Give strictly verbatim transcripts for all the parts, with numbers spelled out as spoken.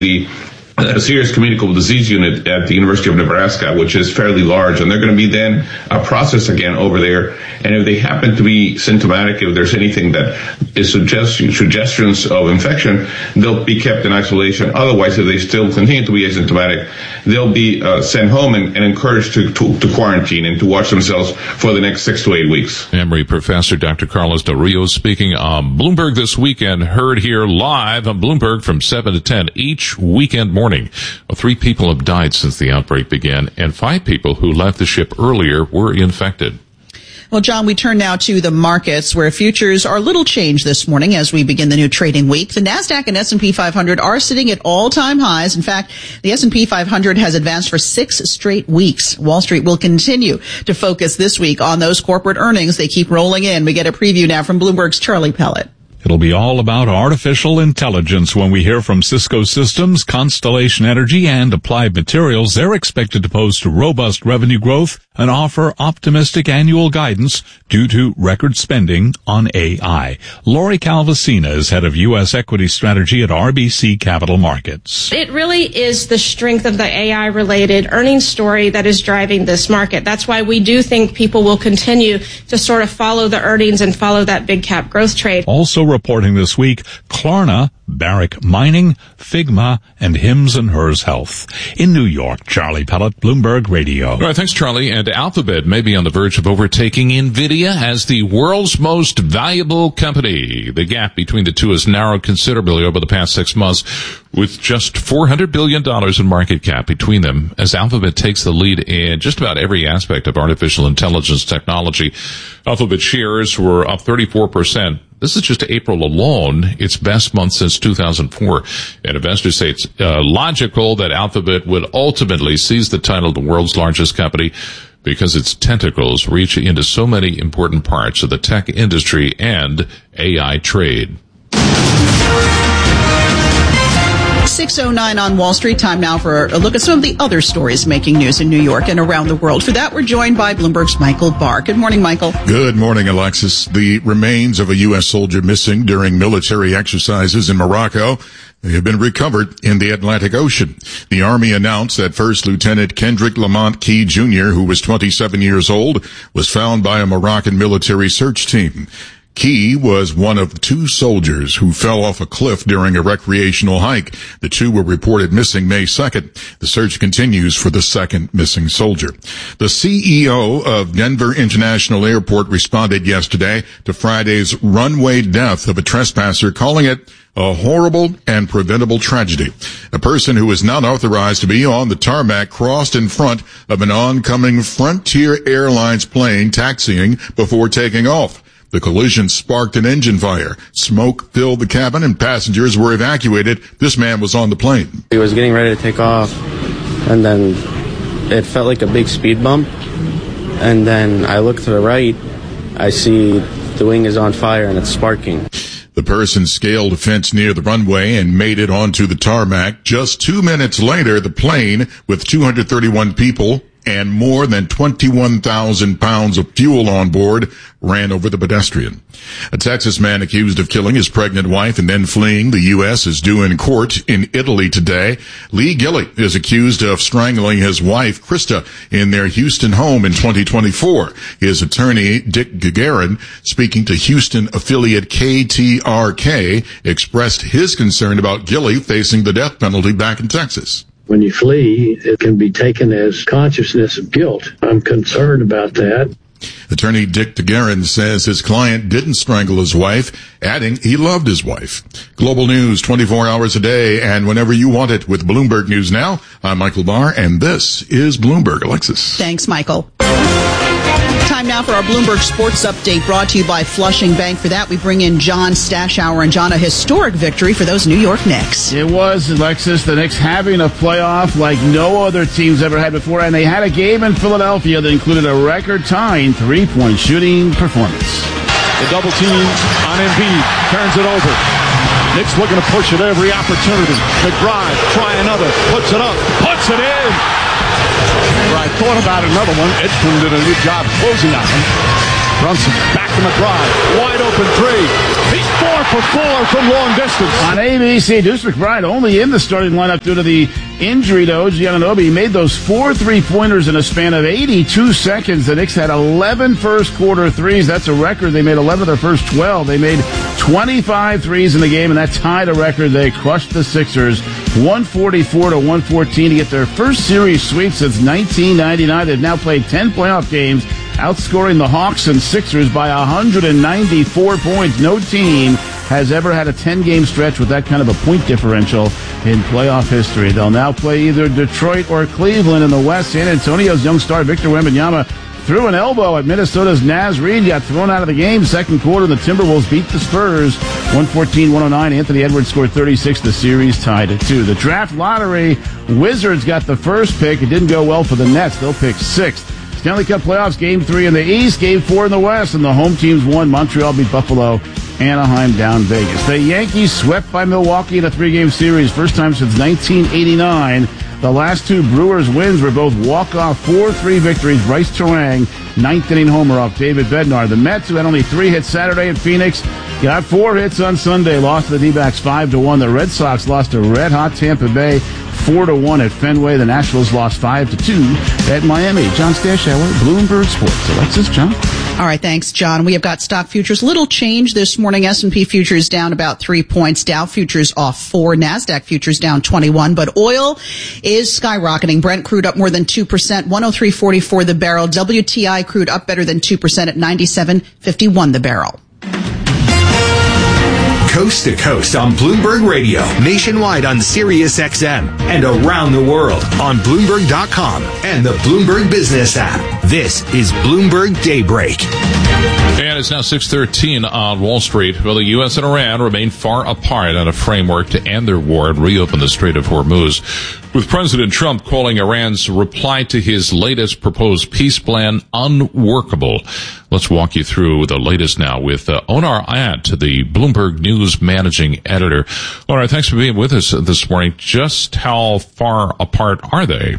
the a serious communicable disease unit at the University of Nebraska, which is fairly large, and they're going to be then uh, processed again over there. And if they happen to be symptomatic, if there's anything that is suggestion, suggestions of infection, they'll be kept in isolation. Otherwise, if they still continue to be asymptomatic, they'll be uh, sent home and, and encouraged to, to, to quarantine and to watch themselves for the next six to eight weeks. Emory professor Doctor Carlos Del Rio speaking on Bloomberg This Weekend, heard here live on Bloomberg from seven to ten each weekend morning. Well, three people have died since the outbreak began, and five people who left the ship earlier were infected. Well, John, we turn now to the markets where futures are a little changed this morning as we begin the new trading week. The NASDAQ and S and P five hundred are sitting at all-time highs. In fact, the S and P five hundred has advanced for six straight weeks. Wall Street will continue to focus this week on those corporate earnings. They keep rolling in. We get a preview now from Bloomberg's Charlie Pellet. It'll be all about artificial intelligence when we hear from Cisco Systems, Constellation Energy, and Applied Materials. They're expected to post robust revenue growth and offer optimistic annual guidance due to record spending on A I. Lori Calvasina is head of U S equity strategy at R B C Capital Markets. It really is the strength of the A I-related earnings story that is driving this market. That's why we do think people will continue to sort of follow the earnings and follow that big cap growth trade. Also reporting this week, Klarna, Barrick Mining, Figma, and Hims and Hers Health. In New York, Charlie Pellet, Bloomberg Radio. All right, thanks, Charlie. And Alphabet may be on the verge of overtaking NVIDIA as the world's most valuable company. The gap between the two has narrowed considerably over the past six months, with just four hundred billion dollars in market cap between them, as Alphabet takes the lead in just about every aspect of artificial intelligence technology. Alphabet shares were up thirty-four percent. This is just April alone, its best month since two thousand four. And investors say it's uh, logical that Alphabet would ultimately seize the title of the world's largest company because its tentacles reach into so many important parts of the tech industry and A I trade. six oh nine on Wall Street. Time now for a look at some of the other stories making news in New York and around the world. For that, we're joined by Bloomberg's Michael Barr. Good morning, Michael. Good morning, Alexis. The remains of a U S soldier missing during military exercises in Morocco, they have been recovered in the Atlantic Ocean. The Army announced that First Lieutenant Kendrick Lamont Key Junior, who was twenty-seven years old, was found by a Moroccan military search team. Key was one of two soldiers who fell off a cliff during a recreational hike. The two were reported missing May second. The search continues for the second missing soldier. The C E O of Denver International Airport responded yesterday to Friday's runway death of a trespasser, calling it a horrible and preventable tragedy. A person who was not authorized to be on the tarmac crossed in front of an oncoming Frontier Airlines plane taxiing before taking off. The collision sparked an engine fire. Smoke filled the cabin and passengers were evacuated. This man was on the plane. He was getting ready to take off, and then it felt like a big speed bump. And then I look to the right, I see the wing is on fire and it's sparking. The person scaled a fence near the runway and made it onto the tarmac. Just two minutes later, the plane, with two hundred thirty-one people and more than twenty-one thousand pounds of fuel on board, ran over the pedestrian. A Texas man accused of killing his pregnant wife and then fleeing the U S is due in court in Italy today. Lee Gilley is accused of strangling his wife, Krista, in their Houston home in twenty twenty-four. His attorney, Dick Gagarin, speaking to Houston affiliate K T R K, expressed his concern about Gilley facing the death penalty back in Texas. When you flee, it can be taken as consciousness of guilt. I'm concerned about that. Attorney Dick Gagarin says his client didn't strangle his wife, adding he loved his wife. Global news twenty-four hours a day and whenever you want it with Bloomberg News Now. I'm Michael Barr, and this is Bloomberg. Alexis. Thanks, Michael. Time now for our Bloomberg Sports Update, brought to you by Flushing Bank. For that, we bring in John Stashauer. And John, a historic victory for those New York Knicks. It was, Alexis. The Knicks having a playoff like no other teams ever had before, and they had a game in Philadelphia that included a record-tying three-point shooting performance. The double team on Embiid turns it over. Knicks looking to push it every opportunity. McBride, try another, puts it up, puts it in. I thought about another one. Edgecombe did a good job closing on him. Brunson back to McBride. Wide open three. He's four for four from long distance. On A B C, Deuce McBride only in the starting lineup due to the injury to O G Anunoby. He made those four three-pointers in a span of eighty-two seconds. The Knicks had eleven first-quarter threes. That's a record. They made eleven of their first twelve. They made twenty-five threes in the game, and that tied a record. They crushed the Sixers one forty-four to one fourteen to get their first series sweep since nineteen ninety-nine. They've now played ten playoff games, outscoring the Hawks and Sixers by one hundred ninety-four points. No team has ever had a ten-game stretch with that kind of a point differential in playoff history. They'll now play either Detroit or Cleveland in the West. San Antonio's young star Victor Wembanyama threw an elbow at Minnesota's Naz Reid, got thrown out of the game. Second quarter, the Timberwolves beat the Spurs one fourteen one oh nine. Anthony Edwards scored thirty-six. The series tied at two. The draft lottery, Wizards got the first pick. It didn't go well for the Nets. They'll pick sixth. Stanley Cup playoffs, game three in the East, game four in the West, and the home teams won. Montreal beat Buffalo, Anaheim down Vegas. The Yankees swept by Milwaukee in a three-game series, first time since nineteen eighty-nine. The last two Brewers wins were both walk-off four three victories. Bryce Terang, ninth inning homer off David Bednar. The Mets, who had only three hits Saturday in Phoenix, got four hits on Sunday, lost to the D-backs five to one. The Red Sox lost to red-hot Tampa Bay four to one at Fenway. The Nationals lost five to two at Miami. John Stashower, Bloomberg Sports. Alexis, John? All right, thanks, John. We have got stock futures. Little change this morning. S and P futures down about three points. Dow futures off four. NASDAQ futures down twenty-one. But oil is skyrocketing. Brent crude up more than two percent, one oh three forty-four the barrel. W T I crude up better than two percent at ninety-seven fifty-one the barrel. Coast to coast on Bloomberg Radio, nationwide on Sirius X M, and around the world on Bloomberg dot com and the Bloomberg Business app. This is Bloomberg Daybreak. And it's now six thirteen on Wall Street. Well, the U S and Iran remain far apart on a framework to end their war and reopen the Strait of Hormuz, with President Trump calling Iran's reply to his latest proposed peace plan unworkable. Let's walk you through the latest now with uh, Onar Ayat, the Bloomberg News managing editor. Onar, thanks for being with us this morning. Just how far apart are they?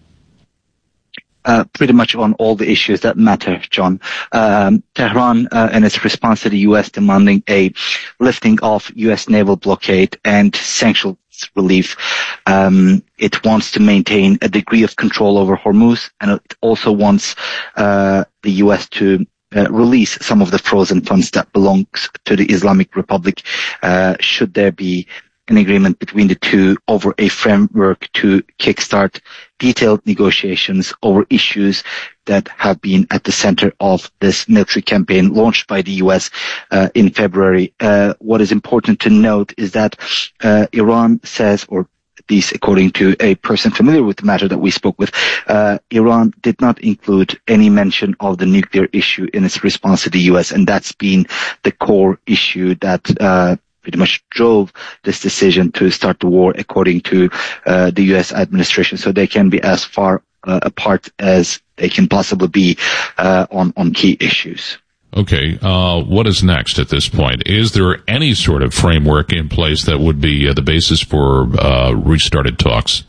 Uh, pretty much on all the issues that matter, John. Um, Tehran, uh, in its response to the U S demanding a lifting of U S naval blockade and sanctions relief, um, it wants to maintain a degree of control over Hormuz, and it also wants uh, the U S to Uh, release some of the frozen funds that belongs to the Islamic Republic, uh, should there be an agreement between the two over a framework to kickstart detailed negotiations over issues that have been at the center of this military campaign launched by the U S uh, in February. Uh, what is important to note is that uh, Iran says, or at least according to a person familiar with the matter that we spoke with, uh, Iran did not include any mention of the nuclear issue in its response to the U S, and that's been the core issue that uh, pretty much drove this decision to start the war, according to uh, the U S administration. So they can be as far uh, apart as they can possibly be uh, on, on key issues. Okay, uh, what is next at this point? Is there any sort of framework in place that would be uh, the basis for uh, restarted talks?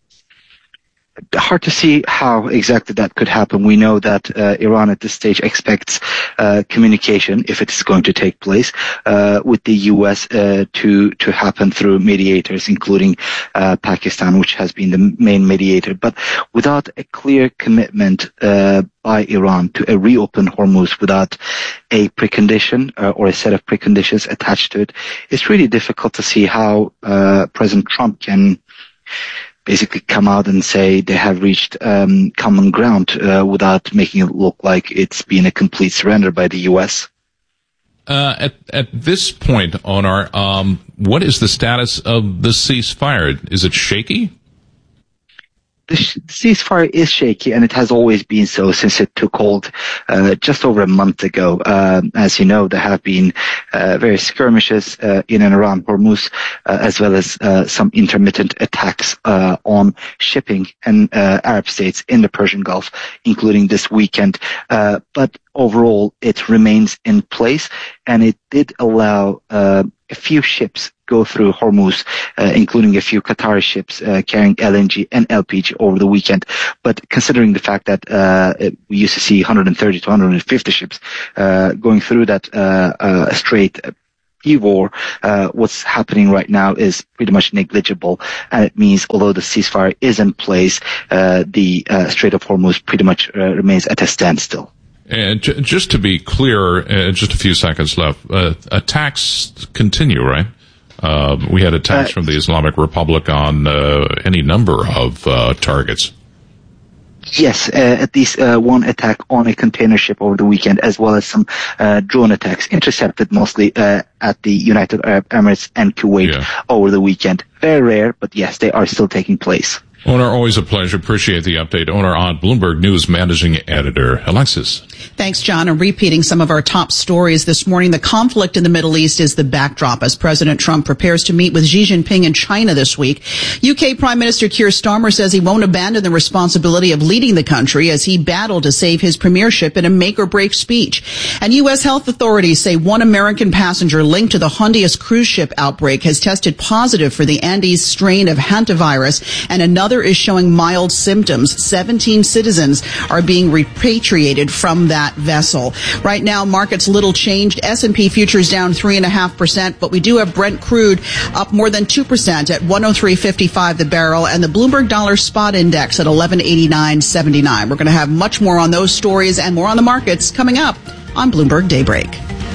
Hard to see how exactly that could happen. We know that uh, Iran at this stage expects uh, communication, if it is going to take place, uh, with the U S uh, to to happen through mediators, including uh, Pakistan, which has been the main mediator. But without a clear commitment uh, by Iran to a reopen Hormuz, without a precondition uh, or a set of preconditions attached to it, it's really difficult to see how uh, President Trump can basically come out and say they have reached um, common ground uh, without making it look like it's been a complete surrender by the U S. Uh, at at this point, Onar, um, what is the status of the ceasefire? Is it shaky? The ceasefire is shaky, and it has always been so since it took hold uh, just over a month ago. Uh, as you know, there have been uh, various skirmishes uh, in and around Hormuz, uh, as well as uh, some intermittent attacks uh, on shipping and uh, Arab states in the Persian Gulf, including this weekend. Uh, but overall, it remains in place, and it did allow uh, a few ships go through Hormuz, uh, including a few Qatari ships uh, carrying L N G and L P G over the weekend. But considering the fact that uh, we used to see one hundred thirty to one hundred fifty ships uh, going through that uh, uh, strait war, uh, what's happening right now is pretty much negligible, and it means although the ceasefire is in place, uh, the uh, Strait of Hormuz pretty much uh, remains at a standstill. And j- just to be clear, uh, just a few seconds left, uh, attacks continue, right? Uh, we had attacks uh, from the Islamic Republic on uh, any number of uh, targets. Yes, uh, at least uh, one attack on a container ship over the weekend, as well as some uh, drone attacks intercepted mostly uh, at the United Arab Emirates and Kuwait yeah. over the weekend. Very rare, but yes, they are still taking place. Onar, always a pleasure. Appreciate the update. Onar Ott, Bloomberg News Managing Editor. Alexis. Thanks, John. And repeating some of our top stories this morning, the conflict in the Middle East is the backdrop as President Trump prepares to meet with Xi Jinping in China this week. U K Prime Minister Keir Starmer says he won't abandon the responsibility of leading the country as he battled to save his premiership in a make-or-break speech. And U S health authorities say one American passenger linked to the Honduras cruise ship outbreak has tested positive for the Andes strain of hantavirus, and another is showing mild symptoms. seventeen citizens are being repatriated from that vessel. Right now, markets little changed. S and P futures down three point five percent, but we do have Brent crude up more than two percent at one oh three fifty-five the barrel, and the Bloomberg Dollar Spot Index at eleven eighty-nine seventy-nine. We're going to have much more on those stories and more on the markets coming up on Bloomberg Daybreak.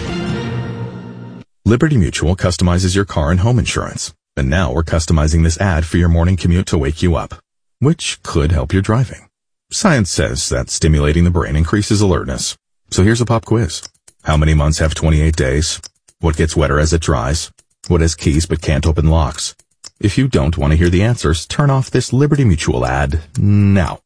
Liberty Mutual customizes your car and home insurance. And now we're customizing this ad for your morning commute to wake you up, which could help your driving. Science says that stimulating the brain increases alertness. So here's a pop quiz. How many months have twenty-eight days? What gets wetter as it dries? What has keys but can't open locks? If you don't want to hear the answers, turn off this Liberty Mutual ad now.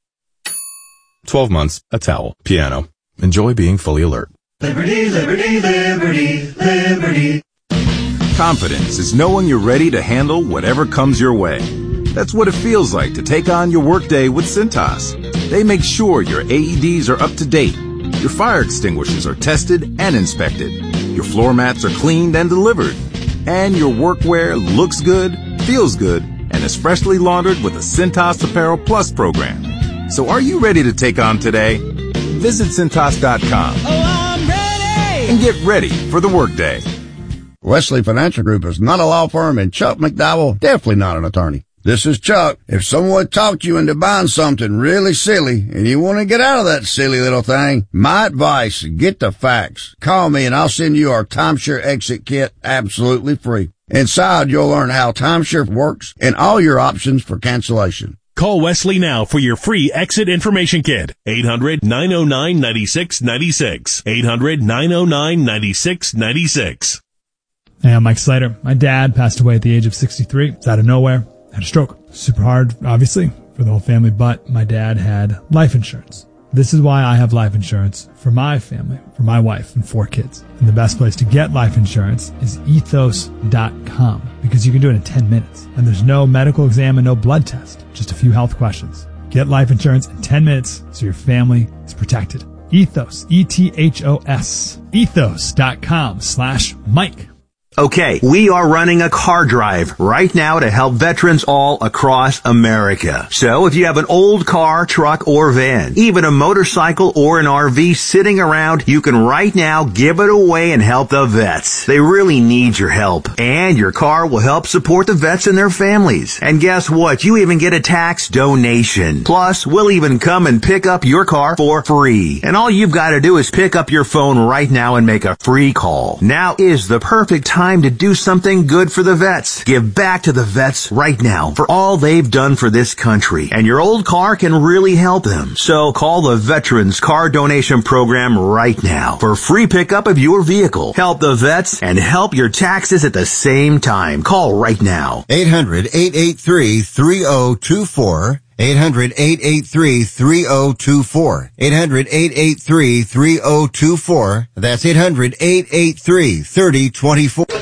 twelve months, a towel, piano. Enjoy being fully alert. Liberty, liberty, liberty, liberty. Confidence is knowing you're ready to handle whatever comes your way. That's what it feels like to take on your workday with Cintas. They make sure your A E Ds are up to date, your fire extinguishers are tested and inspected, your floor mats are cleaned and delivered, and your workwear looks good, feels good, and is freshly laundered with the Cintas Apparel Plus program. So are you ready to take on today? Visit Cintas dot com Oh, I'm ready! and get ready for the workday. Wesley Financial Group is not a law firm, and Chuck McDowell definitely not an attorney. This is Chuck. If someone talked you into buying something really silly and you want to get out of that silly little thing, my advice, get the facts. Call me and I'll send you our timeshare exit kit absolutely free. Inside, you'll learn how timeshare works and all your options for cancellation. Call Wesley now for your free exit information kit. eight hundred, nine oh nine, nine six nine six. eight hundred, nine oh nine, nine six nine six. Hey, I'm Mike Slater. My dad passed away at the age of sixty-three. It's out of nowhere. Had a stroke. Super hard, obviously, for the whole family, but my dad had life insurance. This is why I have life insurance for my family, for my wife and four kids. And the best place to get life insurance is ethos dot com, because you can do it in ten minutes. And there's no medical exam and no blood test, just a few health questions. Get life insurance in ten minutes so your family is protected. Ethos, E T H O S, ethos dot com slash Mike. Okay, we are running a car drive right now to help veterans all across America. So if you have an old car, truck, or van, even a motorcycle or an R V sitting around, you can right now give it away and help the vets. They really need your help. And your car will help support the vets and their families. And guess what? You even get a tax donation. Plus, we'll even come and pick up your car for free. And all you've got to do is pick up your phone right now and make a free call. Now is the perfect time Time to do something good for the vets. Give back to the vets right now for all they've done for this country. And your old car can really help them. So call the Veterans Car Donation Program right now for free pickup of your vehicle. Help the vets and help your taxes at the same time. Call right now. eight hundred, eight eight three, three oh two four. eight hundred, eight eight three, three oh two four. eight hundred, eight eight three, three oh two four. That's eight hundred, eight eight three, three oh two four.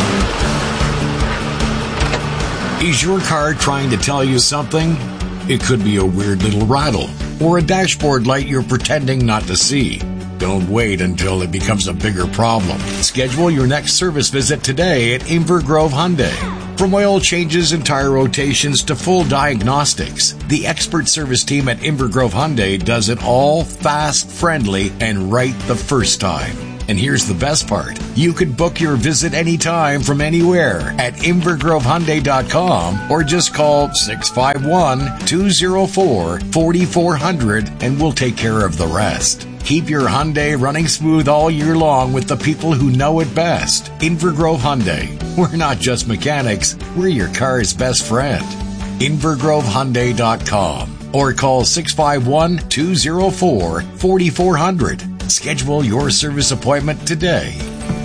Is your car trying to tell you something? It could be a weird little rattle or a dashboard light you're pretending not to see. Don't wait until it becomes a bigger problem. Schedule your next service visit today at Inver Grove Hyundai. From oil changes and tire rotations to full diagnostics, the expert service team at Inver Grove Hyundai does it all fast, friendly, and right the first time. And here's the best part. You could book your visit anytime from anywhere at inver grove hyundai dot com or just call six five one, two oh four, four four zero zero and we'll take care of the rest. Keep your Hyundai running smooth all year long with the people who know it best. Inver Grove Hyundai. We're not just mechanics, we're your car's best friend. inver grove hyundai dot com or call six five one, two oh four, four four zero zero. Schedule your service appointment today.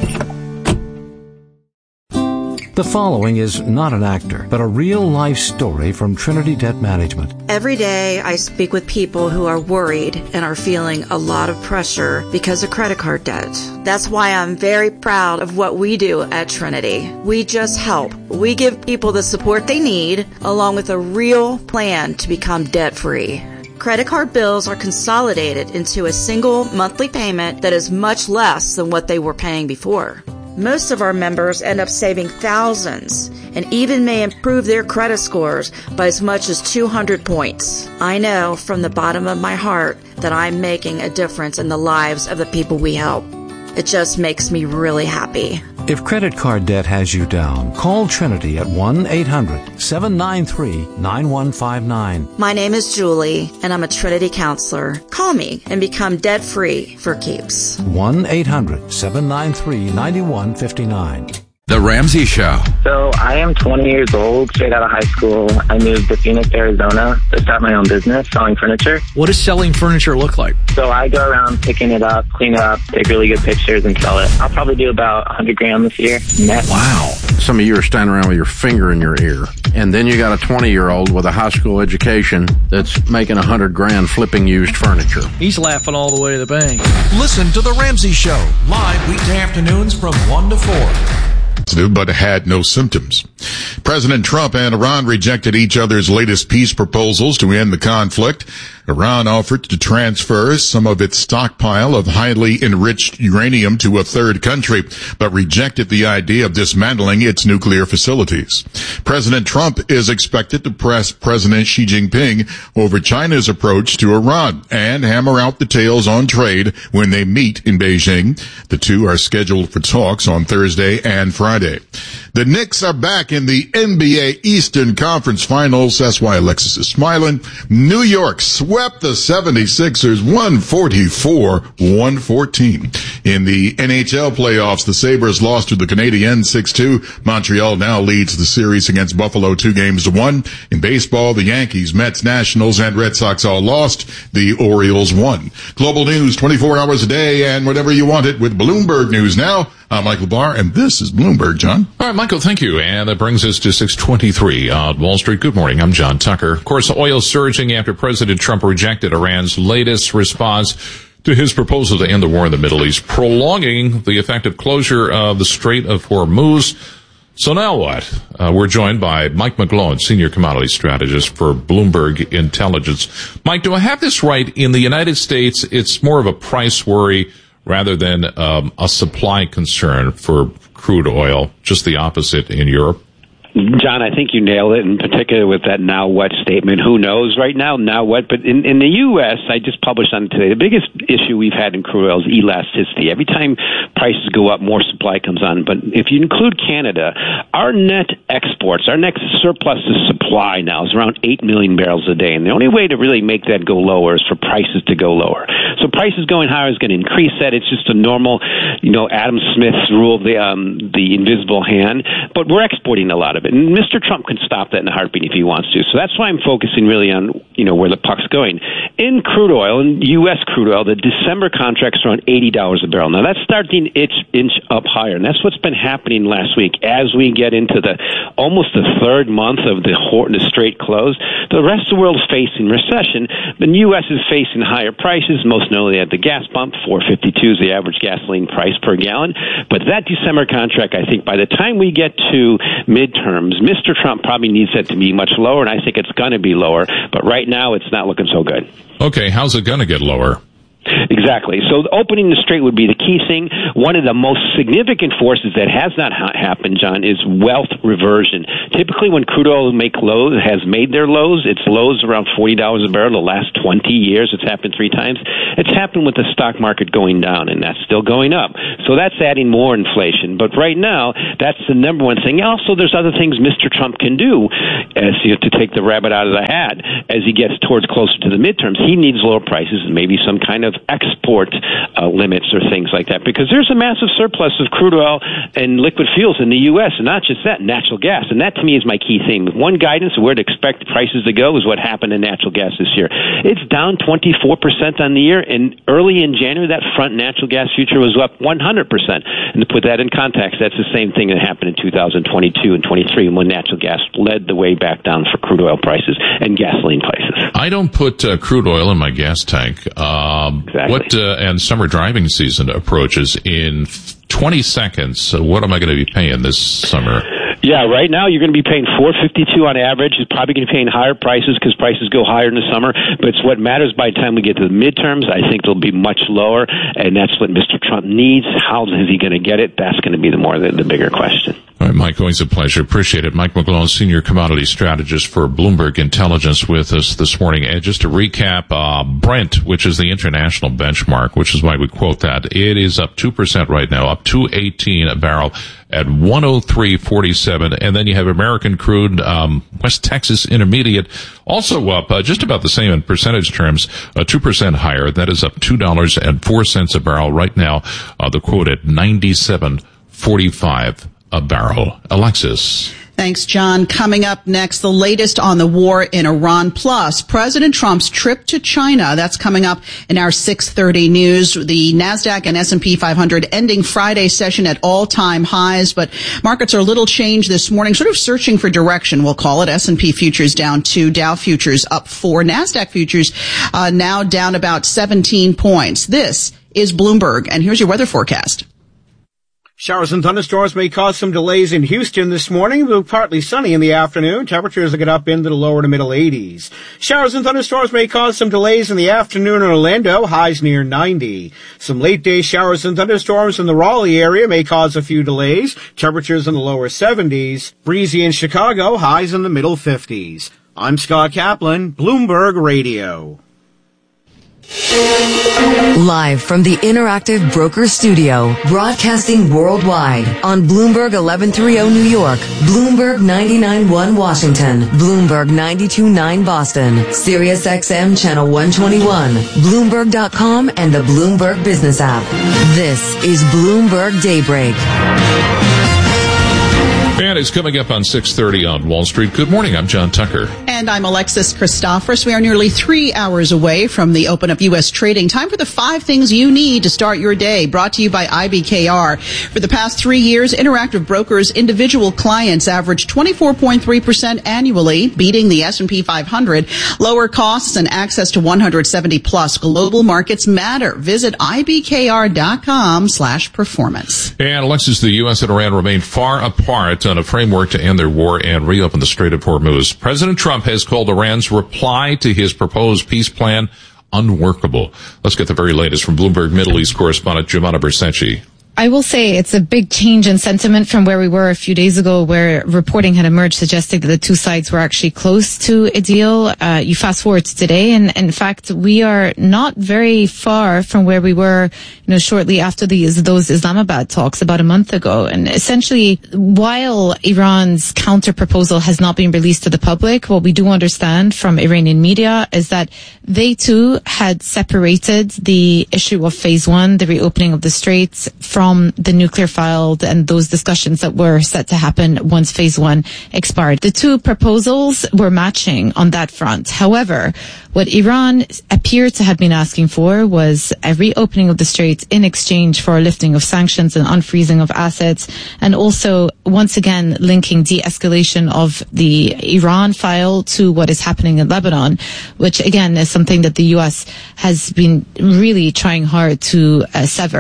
The following is not an actor, but a real-life story from Trinity Debt Management. Every day I speak with people who are worried and are feeling a lot of pressure because of credit card debt. That's why I'm very proud of what we do at Trinity. We just help. We give people the support they need, along with a real plan to become debt-free. Credit card bills are consolidated into a single monthly payment that is much less than what they were paying before. Most of our members end up saving thousands and even may improve their credit scores by as much as two hundred points. I know from the bottom of my heart that I'm making a difference in the lives of the people we help. It just makes me really happy. If credit card debt has you down, call Trinity at one eight hundred, seven nine three, nine one five nine. My name is Julie, and I'm a Trinity counselor. Call me and become debt-free for keeps. one eight hundred, seven nine three, nine one five nine. The Ramsey Show. So I am twenty years old, straight out of high school. I moved to Phoenix, Arizona to start my own business selling furniture. What does selling furniture look like? So I go around picking it up, clean it up, take really good pictures and sell it. I'll probably do about one hundred grand this year net. Wow. Some of you are standing around with your finger in your ear. And then you got a twenty-year-old with a high school education that's making one hundred grand flipping used furniture. He's laughing all the way to the bank. Listen to The Ramsey Show, live weekday afternoons from one to four. But had no symptoms. President Trump and Iran rejected each other's latest peace proposals to end the conflict. Iran offered to transfer some of its stockpile of highly enriched uranium to a third country, but rejected the idea of dismantling its nuclear facilities. President Trump is expected to press President Xi Jinping over China's approach to Iran and hammer out details on trade when they meet in Beijing. The two are scheduled for talks on Thursday and Friday. The Knicks are back in the N B A Eastern Conference Finals. That's why Alexis is smiling. New York swept the seventy-sixers one forty-four one fourteen. In the N H L playoffs, the Sabres lost to the Canadiens six two. Montreal now leads the series against Buffalo two games to one. In baseball, the Yankees, Mets, Nationals, and Red Sox all lost. The Orioles won. Global news twenty-four hours a day and whenever you want it with Bloomberg News Now. I'm Michael Barr, and this is Bloomberg, John. All right, Michael, thank you. And that brings us to six twenty-three on Wall Street. Good morning. I'm John Tucker. Of course, oil surging after President Trump rejected Iran's latest response to his proposal to end the war in the Middle East, prolonging the effective closure of the Strait of Hormuz. So now what? Uh, we're joined by Mike McGlone, Senior Commodity Strategist for Bloomberg Intelligence. Mike, do I have this right? In the United States, it's more of a price worry rather than um, a supply concern for crude oil, just the opposite in Europe? John, I think you nailed it, in particular with that now what statement. Who knows right now, now what? But in, in the U S, I just published on it today, the biggest issue we've had in crude oil is elasticity. Every time prices go up, more supply comes on. But if you include Canada, our net exports, our net surplus to supply now is around eight million barrels a day. And the only way to really make that go lower is for prices to go lower. So prices going higher is going to increase that. It's just a normal, you know, Adam Smith's rule of the, um, the invisible hand. But we're exporting a lot of it. And Mister Trump can stop that in a heartbeat if he wants to. So that's why I'm focusing really on, you know, where the puck's going. In crude oil, in U S crude oil, the December contract's around eighty dollars a barrel. Now that's starting inch, inch up higher. And that's what's been happening last week. As we get into the almost the third month of the, the straight close, the rest of the world is facing recession. The U S is facing higher prices, most notably at the gas pump. four fifty-two is the average gasoline price per gallon. But that December contract, I think by the time we get to midterm, Mister Trump probably needs that to be much lower, and I think it's going to be lower. But right now, it's not looking so good. Okay, how's it going to get lower? Exactly. So opening the strait would be the key thing. One of the most significant forces that has not ha- happened, John, is wealth reversion. Typically, when crude oil make lows, has made their lows, its lows around forty dollars a barrel the last twenty years. It's happened three times. It's happened with the stock market going down, and that's still going up. So that's adding more inflation. But right now, that's the number one thing. Also, there's other things Mister Trump can do as you know, to take the rabbit out of the hat as he gets towards closer to the midterms. He needs lower prices and maybe some kind of export uh, limits or things like that, because there's a massive surplus of crude oil and liquid fuels in the U S, and not just that, natural gas. And that, to me, is my key theme. One guidance of where to expect prices to go is what happened in natural gas this year. It's down twenty-four percent on the year, and early in January, that front natural gas future was up one hundred percent. And to put that in context, that's the same thing that happened in two thousand twenty-two and twenty-three when natural gas led the way back down for crude oil prices and gasoline prices. I don't put uh, crude oil in my gas tank. Um, exactly. What uh, and summer driving season approaches in twenty seconds. So what am I going to be paying this summer? Yeah, right now you're going to be paying four fifty-two on average. You're probably going to be paying higher prices because prices go higher in the summer. But it's what matters by the time we get to the midterms. I think they'll be much lower, and that's what Mister Trump needs. How is he going to get it? That's going to be the more the, the bigger question. All right, Mike, always a pleasure. Appreciate it. Mike McGlone, Senior Commodity Strategist for Bloomberg Intelligence with us this morning. And just to recap, uh, Brent, which is the international benchmark, which is why we quote that, it is up two percent right now, up two eighteen a barrel at one oh three forty-seven. And then you have American crude, um, West Texas Intermediate, also up uh, just about the same in percentage terms, uh, two percent higher. That is up two dollars and four cents a barrel right now. Uh, the quote at ninety-seven forty-five a barrel. Alexis. Thanks, John. Coming up next, the latest on the war in Iran, plus President Trump's trip to China. That's coming up in our six thirty news. The NASDAQ and S and P five hundred ending Friday session at all-time highs, but markets are a little changed this morning, sort of searching for direction, we'll call it. S and P futures down two, Dow futures up four, NASDAQ futures uh, now down about seventeen points. This is Bloomberg, and here's your weather forecast. Showers and thunderstorms may cause some delays in Houston this morning. It'll be partly sunny in the afternoon. Temperatures will get up into the lower to middle eighties. Showers and thunderstorms may cause some delays in the afternoon in Orlando. Highs near ninety. Some late day showers and thunderstorms in the Raleigh area may cause a few delays. Temperatures in the lower seventies. Breezy in Chicago. Highs in the middle fifties. I'm Scott Kaplan, Bloomberg Radio. Live from the Interactive Broker Studio, broadcasting worldwide on Bloomberg eleven thirty New York, Bloomberg ninety-nine point one Washington, Bloomberg ninety-two point nine Boston, Sirius X M Channel one twenty-one, Bloomberg dot com, and the Bloomberg Business app. This is Bloomberg Daybreak. And it's coming up on six thirty on Wall Street. Good morning. I'm John Tucker. And I'm Alexis Christophorus. We are nearly three hours away from the open of U S trading. Time for the five things you need to start your day. Brought to you by I B K R. For the past three years, Interactive Brokers' individual clients averaged twenty-four point three percent annually, beating the S and P five hundred. Lower costs and access to one hundred seventy plus global markets matter. Visit I B K R dot com slash performance. And Alexis, the U S and Iran remain far apart on a framework to end their war and reopen the Strait of Hormuz. President Trump has called Iran's reply to his proposed peace plan unworkable. Let's get the very latest from Bloomberg Middle East correspondent Giovanna Bersenci. I will say it's a big change in sentiment from where we were a few days ago, where reporting had emerged suggesting that the two sides were actually close to a deal. Uh, you fast forward to today, and in fact, we are not very far from where we were, you know, shortly after these those Islamabad talks about a month ago. And essentially, while Iran's counter proposal has not been released to the public, what we do understand from Iranian media is that they too had separated the issue of phase one, the reopening of the straits, from the nuclear file and those discussions that were set to happen once phase one expired. The two proposals were matching on that front. However, what Iran appeared to have been asking for was a reopening of the straits in exchange for a lifting of sanctions and unfreezing of assets, and also once again linking de-escalation of the Iran file to what is happening in Lebanon, which again is something that the U S has been really trying hard to uh, sever.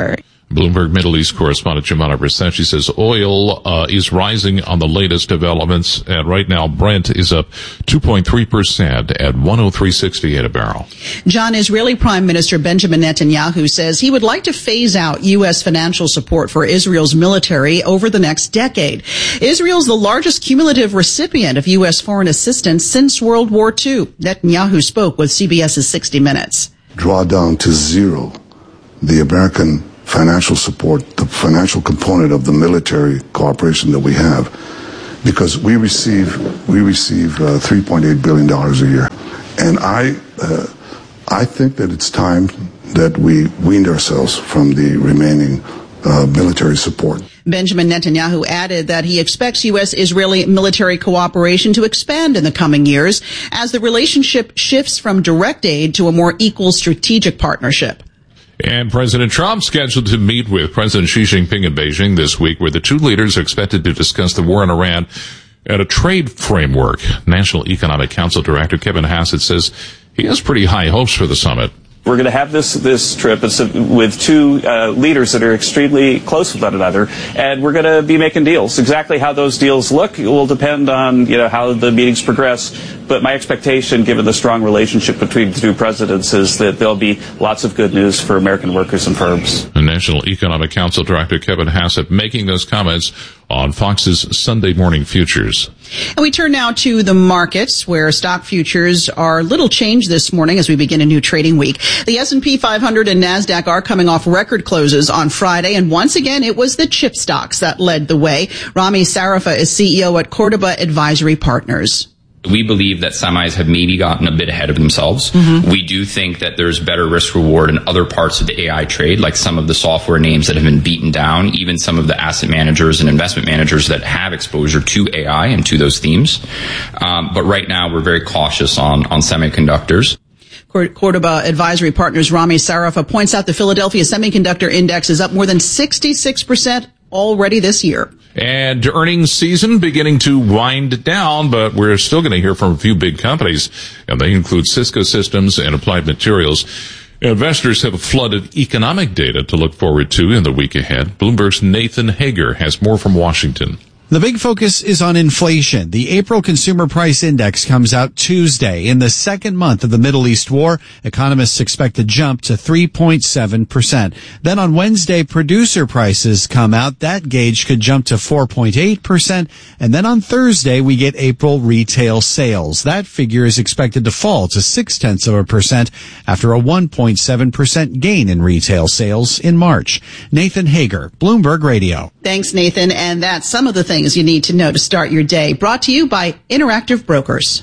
Bloomberg Middle East correspondent Jumana Bressacci says oil uh, is rising on the latest developments, and right now Brent is up two point three percent at one oh three sixty-eight a barrel. John, Israeli Prime Minister Benjamin Netanyahu says he would like to phase out U S financial support for Israel's military over the next decade. Israel's the largest cumulative recipient of U S foreign assistance since World War Two. Netanyahu spoke with CBS's sixty minutes. Draw down to zero the American financial support, the financial component of the military cooperation that we have, because we receive we receive uh, three point eight billion dollars a year, and I uh, I think that it's time that we weaned ourselves from the remaining uh, military support. Benjamin Netanyahu added that he expects U S-Israeli military cooperation to expand in the coming years as the relationship shifts from direct aid to a more equal strategic partnership. And President Trump scheduled to meet with President Xi Jinping in Beijing this week, where the two leaders are expected to discuss the war in Iran and a trade framework. National Economic Council Director Kevin Hassett says he has pretty high hopes for the summit. We're going to have this this trip it's a, with two uh, leaders that are extremely close with one another, and we're going to be making deals. Exactly how those deals look will depend on you know how the meetings progress. But my expectation, given the strong relationship between the two presidents, is that there'll be lots of good news for American workers and firms. The National Economic Council Director Kevin Hassett making those comments on Fox's Sunday Morning Futures. And we turn now to the markets, where stock futures are little changed this morning as we begin a new trading week. The S and P five hundred and NASDAQ are coming off record closes on Friday, and once again, it was the chip stocks that led the way. Rami Sarafa is C E O at Cordoba Advisory Partners. We believe that semis have maybe gotten a bit ahead of themselves. Mm-hmm. We do think that there's better risk reward in other parts of the A I trade, like some of the software names that have been beaten down, even some of the asset managers and investment managers that have exposure to A I and to those themes. Um, but right now, we're very cautious on, on semiconductors. Cordoba Advisory Partners' Rami Sarafa points out the Philadelphia Semiconductor Index is up more than sixty-six percent already this year. And earnings season beginning to wind down, but we're still going to hear from a few big companies, and they include Cisco Systems and Applied Materials. Investors have flooded economic data to look forward to in the week ahead. Bloomberg's Nathan Hager has more from Washington. The big focus is on inflation. The April Consumer Price Index comes out Tuesday. In the second month of the Middle East war, economists expect a jump to three point seven percent. Then on Wednesday, producer prices come out. That gauge could jump to four point eight percent. And then on Thursday, we get April retail sales. That figure is expected to fall to six tenths of a percent after a one point seven percent gain in retail sales in March. Nathan Hager, Bloomberg Radio. Thanks, Nathan. And that's some of the things you need to know to start your day. Brought to you by Interactive Brokers.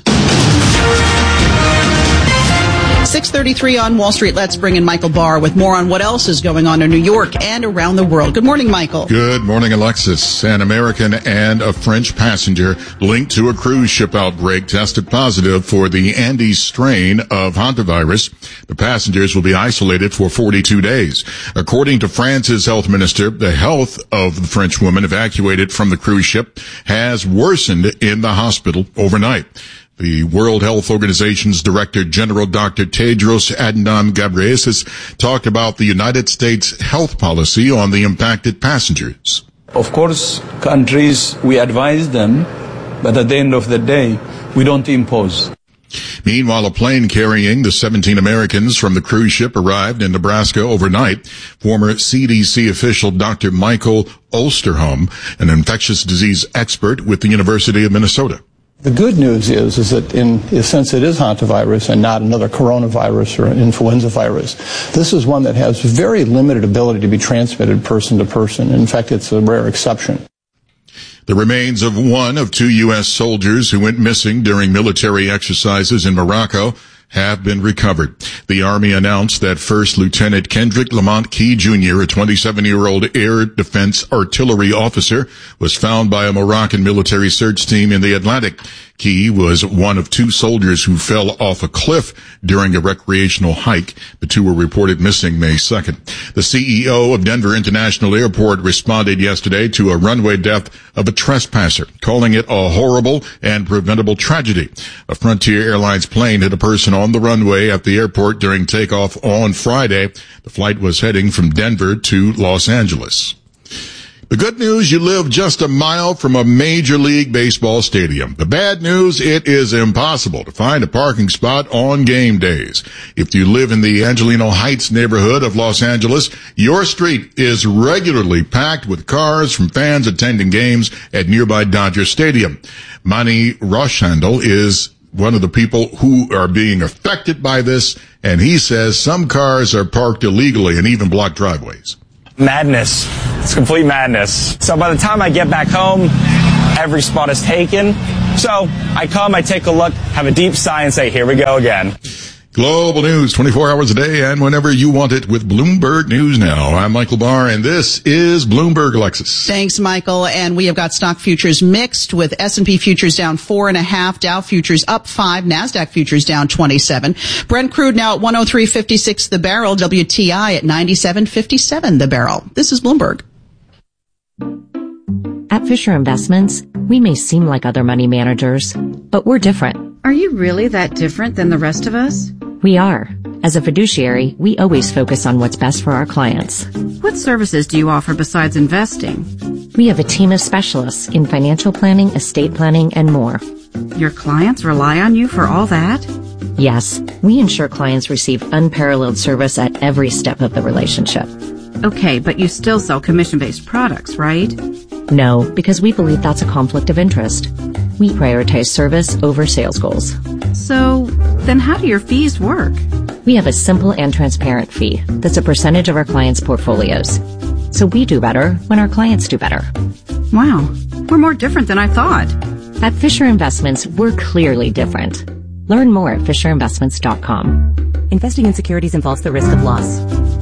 six thirty-three on Wall Street. Let's bring in Michael Barr with more on what else is going on in New York and around the world. Good morning, Michael. Good morning, Alexis. An American and a French passenger linked to a cruise ship outbreak tested positive for the Andes strain of hantavirus. The passengers will be isolated for forty-two days. According to France's health minister, the health of the French woman evacuated from the cruise ship has worsened in the hospital overnight. The World Health Organization's Director General Doctor Tedros Adhanom Ghebreyesus talked about the United States health policy on the impacted passengers. Of course, countries, we advise them, but at the end of the day, we don't impose. Meanwhile, a plane carrying the seventeen Americans from the cruise ship arrived in Nebraska overnight. Former C D C official Doctor Michael Osterholm, an infectious disease expert with the University of Minnesota. The good news is, is that in a sense it is hantavirus and not another coronavirus or an influenza virus. This is one that has very limited ability to be transmitted person to person. In fact, it's a rare exception. The remains of one of two U S soldiers who went missing during military exercises in Morocco have been recovered. The Army announced that First Lieutenant Kendrick Lamont Key Junior, a twenty-seven-year-old air defense artillery officer, was found by a Moroccan military search team in the Atlantic. Key was one of two soldiers who fell off a cliff during a recreational hike. The two were reported missing May second. The C E O of Denver International Airport responded yesterday to a runway death of a trespasser, calling it a horrible and preventable tragedy. A Frontier Airlines plane hit a person on the runway at the airport during takeoff on Friday. The flight was heading from Denver to Los Angeles. The good news, you live just a mile from a Major League Baseball stadium. The bad news, it is impossible to find a parking spot on game days. If you live in the Angelino Heights neighborhood of Los Angeles, your street is regularly packed with cars from fans attending games at nearby Dodger Stadium. Manny Rochandel is one of the people who are being affected by this, and he says some cars are parked illegally and even block driveways. Madness. It's complete madness. So by the time I get back home, every spot is taken. So I come, I take a look, have a deep sigh, and say, here we go again. Global news twenty-four hours a day and whenever you want it with Bloomberg News Now. I'm Michael Barr, and this is Bloomberg Alexis. Thanks, Michael. And we have got stock futures mixed, with S and P futures down four and a half, Dow futures up five, NASDAQ futures down twenty-seven. Brent crude now at one oh three fifty-six the barrel, W T I at ninety-seven fifty-seven the barrel. This is Bloomberg. At Fisher Investments, we may seem like other money managers, but we're different. Are you really that different than the rest of us? We are. As a fiduciary, we always focus on what's best for our clients. What services do you offer besides investing? We have a team of specialists in financial planning, estate planning, and more. Your clients rely on you for all that? Yes, we ensure clients receive unparalleled service at every step of the relationship. Okay, but you still sell commission-based products, right? No, because we believe that's a conflict of interest. We prioritize service over sales goals. So, then how do your fees work? We have a simple and transparent fee that's a percentage of our clients' portfolios. So we do better when our clients do better. Wow, we're more different than I thought. At Fisher Investments, we're clearly different. Learn more at fisher investments dot com. Investing in securities involves the risk of loss.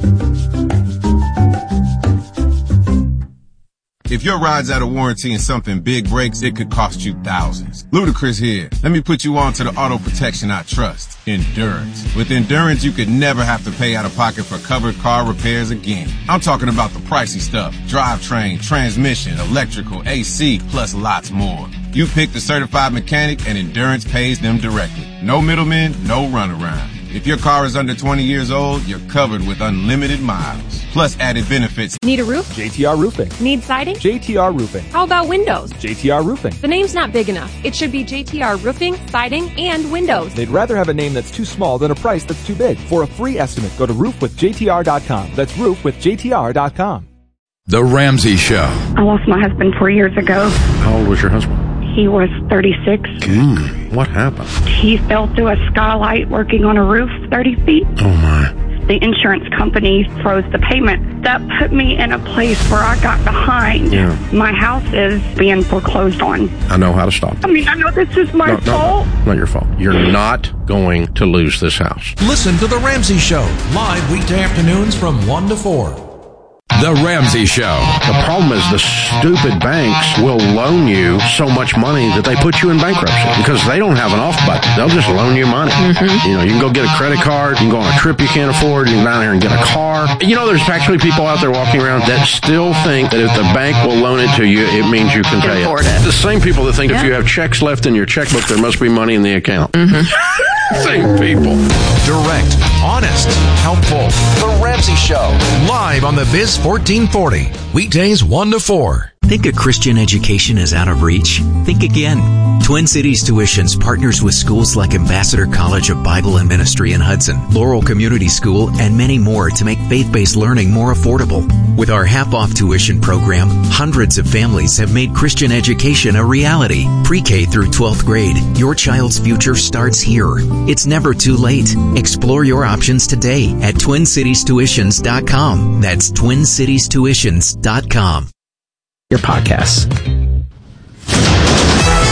If your ride's out of warranty and something big breaks, it could cost you thousands. Ludacris here. Let me put you on to the auto protection I trust. Endurance. With Endurance, you could never have to pay out of pocket for covered car repairs again. I'm talking about the pricey stuff. Drivetrain, transmission, electrical, A C, plus lots more. You pick the certified mechanic and Endurance pays them directly. No middlemen, no runaround. If your car is under twenty years old, you're covered with unlimited miles, plus added benefits. Need a roof? J T R Roofing. Need siding? J T R Roofing. How about windows? J T R Roofing. The name's not big enough. It should be J T R Roofing, Siding, and Windows. They'd rather have a name that's too small than a price that's too big. For a free estimate, go to roof with J T R dot com. That's roof with J T R dot com. The Ramsey Show. I lost my husband four years ago. How old was your husband? He was thirty-six. Mm, what happened? He fell through a skylight working on a roof thirty feet. Oh, my. The insurance company froze the payment. That put me in a place where I got behind. Yeah. My house is being foreclosed on. I know how to stop it. I mean, I know this is my no, fault. No, no, not your fault. You're not going to lose this house. Listen to The Ramsey Show, live weekday afternoons from one to four. The Ramsey Show. The problem is the stupid banks will loan you so much money that they put you in bankruptcy because they don't have an off button. They'll just loan you money. Mm-hmm. You know, you can go get a credit card. You can go on a trip you can't afford. You can go down there and get a car. You know, there's actually people out there walking around that still think that if the bank will loan it to you, it means you can pay it. it. The same people that think yeah. if you have checks left in your checkbook, there must be money in the account. Mm-hmm. Same people. Direct, honest, helpful. The Ramsey Show. Live on the Biz fourteen forty. Weekdays one to four. Think a Christian education is out of reach? Think again. Twin Cities Tuitions partners with schools like Ambassador College of Bible and Ministry in Hudson, Laurel Community School, and many more to make faith-based learning more affordable. With our half-off tuition program, hundreds of families have made Christian education a reality. Pre-K through twelfth grade, your child's future starts here. It's never too late. Explore your options today at twin cities tuitions dot com. That's twin cities tuitions dot com. Your podcasts.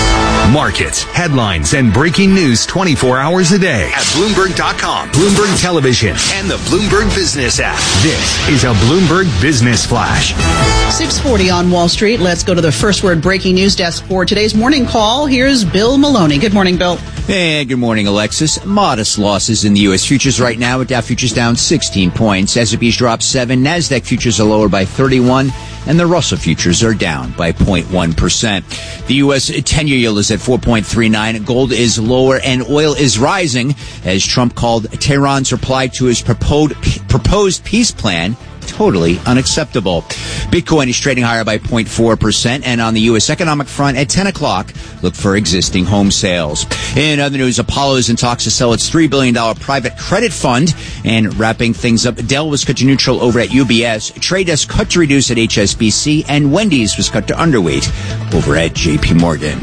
Markets, headlines, and breaking news twenty-four hours a day at Bloomberg dot com, Bloomberg Television, and the Bloomberg Business app. This is a Bloomberg Business Flash. six forty on Wall Street. Let's go to the First Word breaking news desk for today's morning call. Here's Bill Maloney. Good morning, Bill. Hey, good morning, Alexis. Modest losses in the U S futures right now, with Dow futures down sixteen points. S and P's dropped seven. NASDAQ futures are lower by thirty-one. And the Russell futures are down by zero point one percent. The U S ten-year yield is at four point three nine. Gold is lower and oil is rising as Trump called Tehran's reply to his proposed, proposed peace plan totally unacceptable. Bitcoin is trading higher by zero point four percent. And on the U S economic front at ten o'clock, look for existing home sales. In other news, Apollo is in talks to sell its three billion dollars private credit fund. And wrapping things up, Dell was cut to neutral over at U B S. Trade Desk cut to reduce at H S B C. And Wendy's was cut to underweight over at J P Morgan.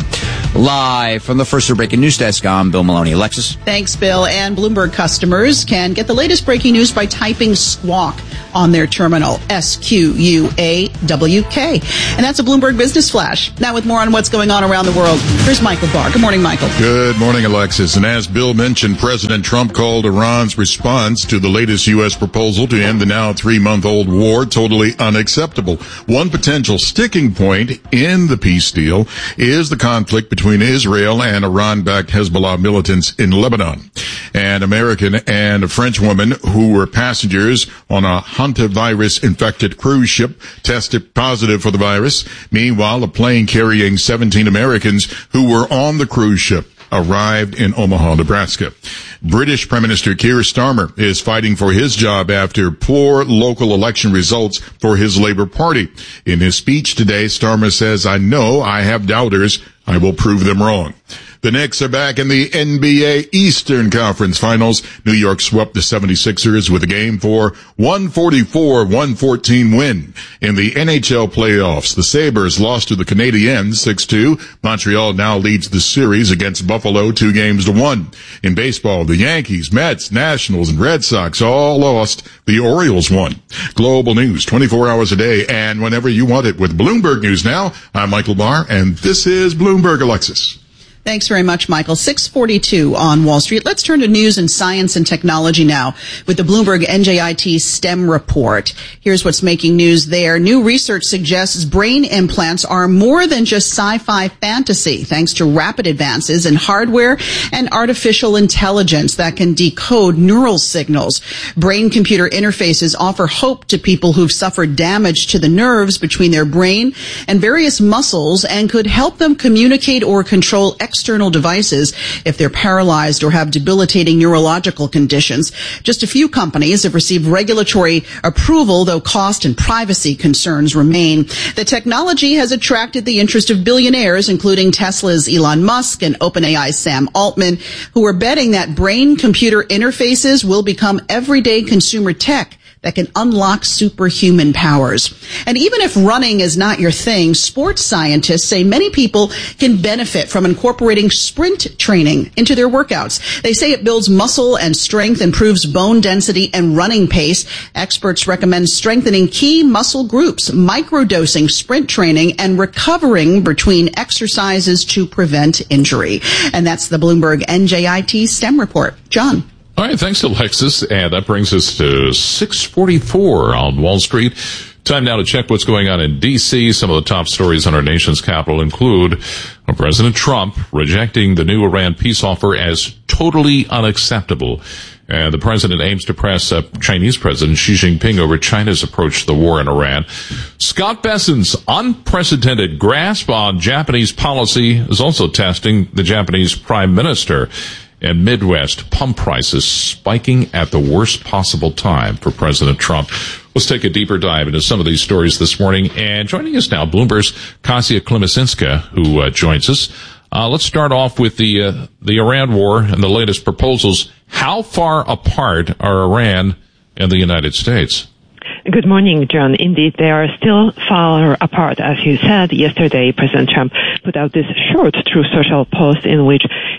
Live from the First Word breaking news desk, I'm Bill Maloney. Alexis? Thanks, Bill. And Bloomberg customers can get the latest breaking news by typing Squawk on their terminal, S Q U A W K. And that's a Bloomberg Business Flash. Now with more on what's going on around the world, here's Michael Barr. Good morning, Michael. Good morning, Alexis. And as Bill mentioned, President Trump called Iran's response to the latest U S proposal to end the now three-month-old war totally unacceptable. One potential sticking point in the peace deal is the conflict between Israel and Iran-backed Hezbollah militants in Lebanon. An American and a French woman who were passengers on a hantavirus-infected cruise ship tested positive for the virus. Meanwhile, a plane carrying seventeen Americans who were on the cruise ship arrived in Omaha, Nebraska. British Prime Minister Keir Starmer is fighting for his job after poor local election results for his Labour Party. In his speech today, Starmer says, "I know I have doubters. I will prove them wrong." The Knicks are back in the N B A Eastern Conference Finals. New York swept the seventy-sixers with a game four, one forty-four one fourteen win. In the N H L playoffs, the Sabres lost to the Canadiens six two. Montreal now leads the series against Buffalo two games to one. In baseball, the Yankees, Mets, Nationals, and Red Sox all lost. The Orioles won. Global news twenty-four hours a day and whenever you want it with Bloomberg News Now. I'm Michael Barr, and this is Bloomberg Alexis. Thanks very much, Michael. six forty-two on Wall Street. Let's turn to news and science and technology now with the Bloomberg N J I T STEM report. Here's what's making news there. New research suggests brain implants are more than just sci-fi fantasy, thanks to rapid advances in hardware and artificial intelligence that can decode neural signals. Brain-computer interfaces offer hope to people who've suffered damage to the nerves between their brain and various muscles and could help them communicate or control external devices if they're paralyzed or have debilitating neurological conditions. Just a few companies have received regulatory approval, though cost and privacy concerns remain. The technology has attracted the interest of billionaires, including Tesla's Elon Musk and OpenAI's Sam Altman, who are betting that brain-computer interfaces will become everyday consumer tech that can unlock superhuman powers. And even if running is not your thing, sports scientists say many people can benefit from incorporating sprint training into their workouts. They say it builds muscle and strength, improves bone density and running pace. Experts recommend strengthening key muscle groups, microdosing sprint training, and recovering between exercises to prevent injury. And that's the Bloomberg N J I T STEM report. John. All right, thanks, Alexis. And that brings us to six forty-four on Wall Street. Time now to check what's going on in D C. Some of the top stories on our nation's capital include President Trump rejecting the new Iran peace offer as totally unacceptable. And the president aims to press uh, Chinese President Xi Jinping over China's approach to the war in Iran. Scott Bessent's unprecedented grasp on Japanese policy is also testing the Japanese prime minister. And Midwest pump prices spiking at the worst possible time for President Trump. Let's take a deeper dive into some of these stories this morning. And joining us now, Bloomberg's Kasia Klimasinska, who uh, joins us. Uh, let's start off with the uh, the Iran war and the latest proposals. How far apart are Iran and the United States? Good morning, John. Indeed, they are still far apart. As you said, yesterday, President Trump put out this short Truth Social post in which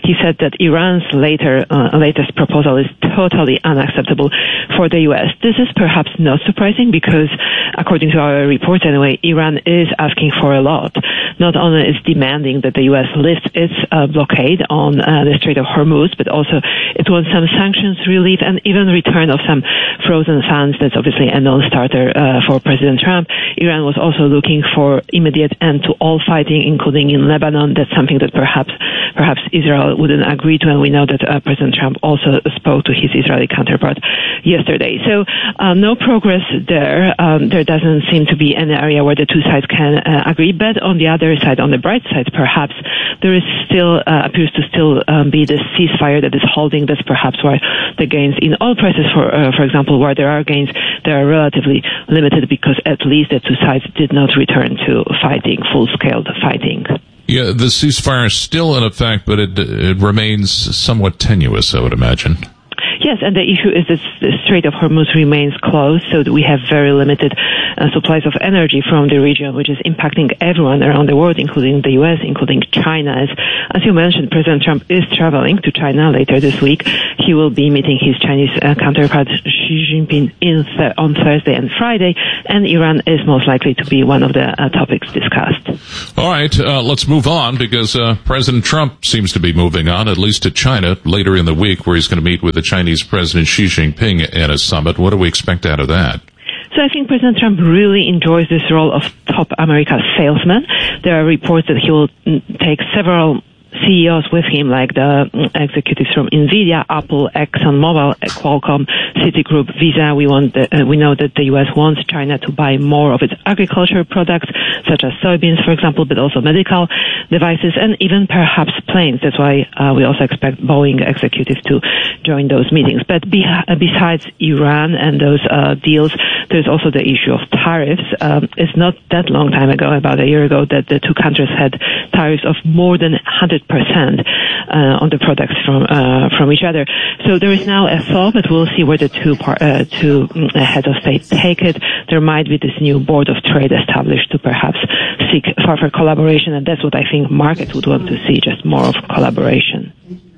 he said that Iran's later uh, latest proposal is totally unacceptable for the U S. This is perhaps not surprising because, according to our reports anyway, Iran is asking for a lot. Not only is demanding that the U S lift its uh, blockade on uh, the Strait of Hormuz, but also it wants some sanctions relief and even return of some frozen funds. That's obviously a non-starter uh, for President Trump. Iran was also looking for immediate end to all fighting, including in Lebanon. That's something that perhaps perhaps Israel wouldn't agree to, and we know that uh, President Trump also spoke to his Israeli counterpart yesterday. So uh, no progress there. Um, there doesn't seem to be any area where the two sides can uh, agree. But on the other side, on the bright side, perhaps there is still uh, appears to still um, be this ceasefire that is holding. That's perhaps why the gains in oil prices, for uh, for example, where there are gains, they are relatively limited because at least the two sides did not return to fighting, full-scale fighting. Yeah, the ceasefire is still in effect, but it, it remains somewhat tenuous, I would imagine. Yes, and the issue is that the Strait of Hormuz remains closed, so that we have very limited uh, supplies of energy from the region, which is impacting everyone around the world, including the U S, including China. As, as you mentioned, President Trump is traveling to China later this week. He will be meeting his Chinese uh, counterpart Xi Jinping in th- on Thursday and Friday, and Iran is most likely to be one of the uh, topics discussed. All right, uh, let's move on because uh, President Trump seems to be moving on, at least to China, later in the week, where he's going to meet with the Chinese President Xi Jinping at a summit. What do we expect out of that? So I think President Trump really enjoys this role of top America salesman. There are reports that he will take several C E Os with him, like the executives from NVIDIA, Apple, ExxonMobil, Qualcomm, Citigroup, Visa. We want the, uh, we know that the U S wants China to buy more of its agricultural products, such as soybeans, for example, but also medical devices and even perhaps planes. That's why uh, we also expect Boeing executives to join those meetings. But be- besides Iran and those uh, deals, there's also the issue of tariffs. Um, it's not that long time ago, about a year ago, that the two countries had tariffs of more than one hundred percent uh, on the products from uh, from each other. So there is now a thaw, but we'll see where the two par- uh, two heads of state take it. There might be this new board of trade established to perhaps seek further collaboration, and that's what I think markets would want to see, just more of collaboration.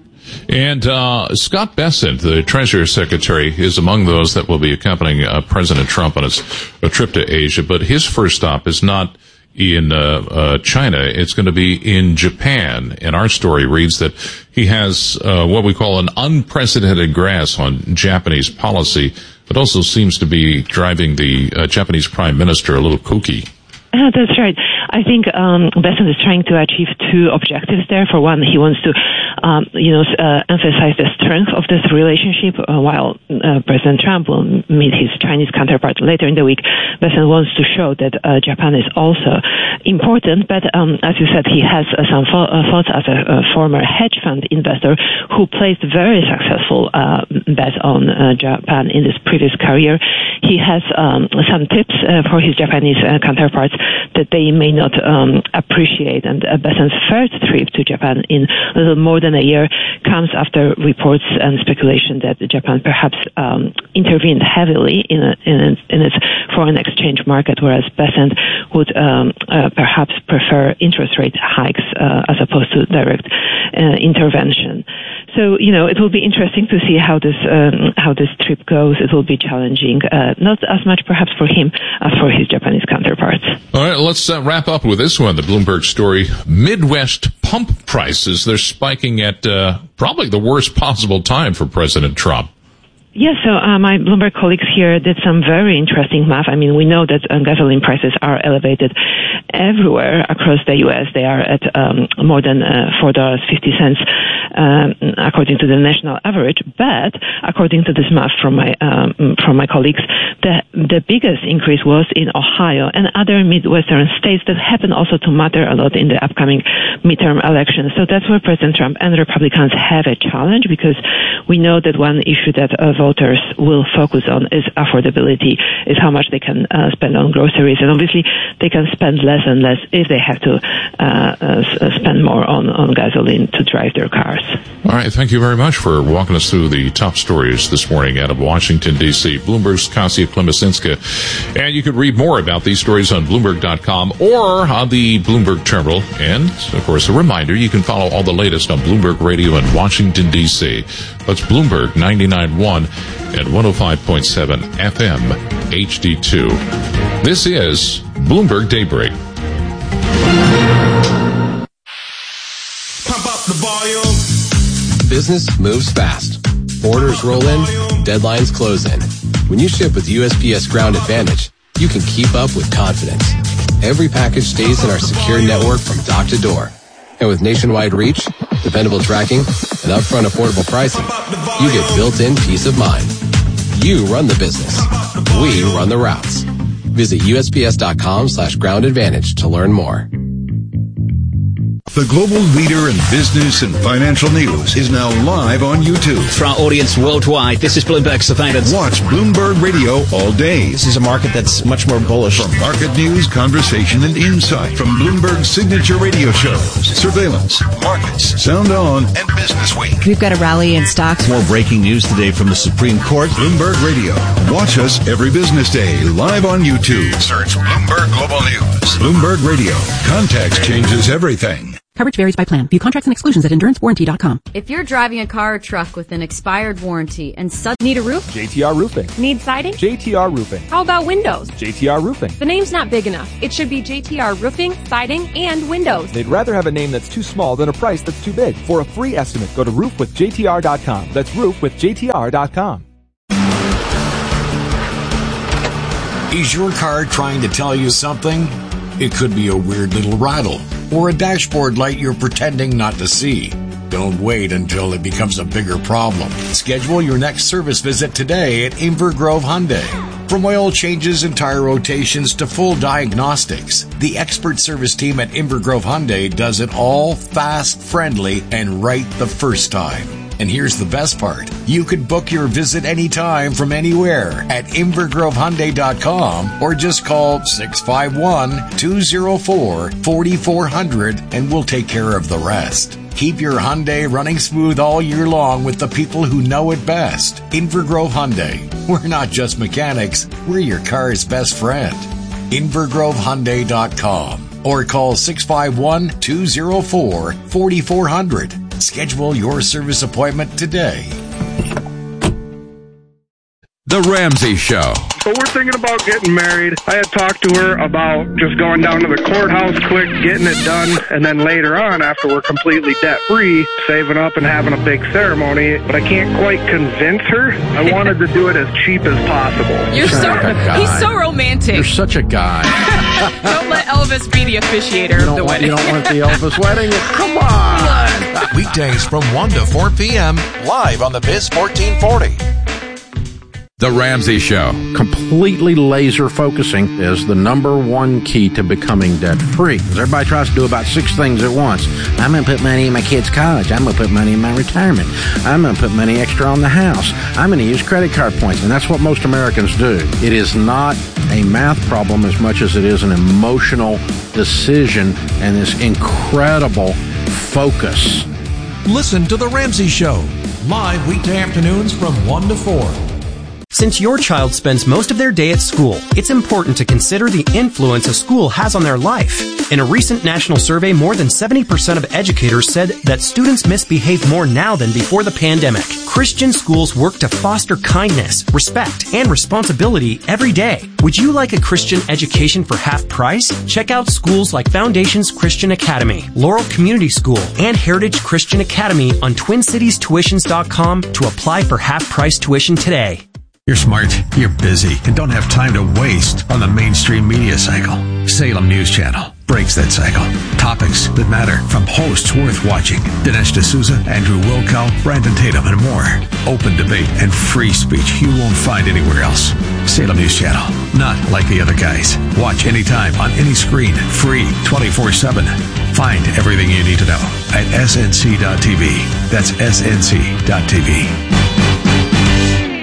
And uh, Scott Bessent, the Treasury Secretary, is among those that will be accompanying uh, President Trump on his a trip to Asia, but his first stop is not in uh, uh, China. It's going to be in Japan. And our story reads that he has uh, what we call an unprecedented grasp on Japanese policy. It also seems to be driving the uh, Japanese Prime Minister a little kooky. Uh, that's right. I think um, Bessent is trying to achieve two objectives there. For one, he wants to, um, you know, uh, emphasize the strength of this relationship. Uh, while uh, President Trump will meet his Chinese counterpart later in the week, Bessent wants to show that uh, Japan is also important. But um, as you said, he has uh, some fo- uh, thoughts as a, a former hedge fund investor who placed very successful uh, bet on uh, Japan in his previous career. He has um, some tips uh, for his Japanese uh, counterparts that they may not um, appreciate. And uh, Bessent's first trip to Japan in a little more than a year comes after reports and speculation that Japan perhaps um, intervened heavily in, a, in, a, in its foreign exchange market, whereas Bessent would um, uh, perhaps prefer interest rate hikes uh, as opposed to direct uh, intervention. So, you know, it will be interesting to see how this um, how this trip goes. It will be challenging, uh, not as much perhaps for him as for his Japanese counterparts. All right, let's uh, wrap up with this one, the Bloomberg story. Midwest pump prices, they're spiking at uh, probably the worst possible time for President Trump. Yes, so uh, my Bloomberg colleagues here did some very interesting math. I mean, we know that uh, gasoline prices are elevated everywhere across the U S. They are at um, more than uh, four dollars and fifty cents um, according to the national average. But according to this math from my um, from my colleagues, the the biggest increase was in Ohio and other Midwestern states that happen also to matter a lot in the upcoming midterm elections. So that's where President Trump and Republicans have a challenge, because we know that one issue that uh, voters will focus on is affordability, is how much they can uh, spend on groceries. And obviously they can spend less and less if they have to uh, uh, spend more on, on gasoline to drive their cars. All right. Thank you very much for walking us through the top stories this morning out of Washington, D C. Bloomberg's Kasia Klimasinska. And you can read more about these stories on Bloomberg dot com or on the Bloomberg terminal. And, of course, a reminder, you can follow all the latest on Bloomberg Radio in Washington, D C. That's Bloomberg ninety-nine point one and one oh five point seven F M H D two. This is Bloomberg Daybreak. Pump up the volume. Business moves fast. Orders roll in, deadlines close in. When you ship with U S P S Ground Advantage, you can keep up with confidence. Every package stays in our secure network from dock to door. And with nationwide reach, dependable tracking, and upfront affordable pricing, you get built-in peace of mind. You run the business. We run the routes. Visit U S P S dot com slash ground advantage to learn more. The global leader in business and financial news is now live on YouTube. For our audience worldwide, this is Bloomberg Surveillance. Watch Bloomberg Radio all day. This is a market that's much more bullish. From market news, conversation, and insight. From Bloomberg's signature radio shows, Surveillance, Markets, Sound On, and Business Week. We've got a rally in stocks. More breaking news today from the Supreme Court. Bloomberg Radio. Watch us every business day, live on YouTube. Search Bloomberg Global News. Bloomberg Radio. Context changes everything. Coverage varies by plan. View contracts and exclusions at endurance warranty dot com. If you're driving a car or truck with an expired warranty and suddenly need a roof? J T R Roofing. Need siding? J T R Roofing. How about windows? J T R Roofing. The name's not big enough. It should be J T R Roofing, Siding, and Windows. They'd rather have a name that's too small than a price that's too big. For a free estimate, go to roof with J T R dot com. That's roof with J T R dot com. Is your car trying to tell you something? It could be a weird little rattle or a dashboard light you're pretending not to see. Don't wait until it becomes a bigger problem. Schedule your next service visit today at Inver Grove Hyundai. From oil changes and tire rotations to full diagnostics, the expert service team at Inver Grove Hyundai does it all fast, friendly, and right the first time. And here's the best part. You could book your visit anytime from anywhere at inver grove hyundai dot com or just call six five one, two oh four, four four zero zero and we'll take care of the rest. Keep your Hyundai running smooth all year long with the people who know it best. Inver Grove Hyundai. We're not just mechanics, we're your car's best friend. inver grove hyundai dot com or call six five one, two oh four, four four zero zero. Schedule your service appointment today. The Ramsey Show. So we're thinking about getting married. I had talked to her about just going down to the courthouse quick, getting it done, and then later on, after we're completely debt-free, saving up and having a big ceremony. But I can't quite convince her. I wanted to do it as cheap as possible. You're so, he's so romantic. You're such a guy. Don't let Elvis be the officiator of the want, wedding. You don't want the Elvis wedding? Come on. Weekdays from one to four p.m. live on the Biz fourteen forty. The Ramsey Show. Completely laser focusing is the number one key to becoming debt free. Everybody tries to do about six things at once. I'm going to put money in my kids' college. I'm going to put money in my retirement. I'm going to put money extra on the house. I'm going to use credit card points. And that's what most Americans do. It is not a math problem as much as it is an emotional decision and this incredible focus. Listen to The Ramsey Show, live weekday afternoons from one to four. Since your child spends most of their day at school, it's important to consider the influence a school has on their life. In a recent national survey, more than seventy percent of educators said that students misbehave more now than before the pandemic. Christian schools work to foster kindness, respect, and responsibility every day. Would you like a Christian education for half price? Check out schools like Foundations Christian Academy, Laurel Community School, and Heritage Christian Academy on twin cities tuitions dot com to apply for half price tuition today. You're smart, you're busy, and don't have time to waste on the mainstream media cycle. Salem News Channel breaks that cycle. Topics that matter from hosts worth watching. Dinesh D'Souza, Andrew Wilkow, Brandon Tatum, and more. Open debate and free speech you won't find anywhere else. Salem News Channel. Not like the other guys. Watch anytime on any screen. Free twenty-four seven. Find everything you need to know at S N C dot T V. That's S N C dot T V.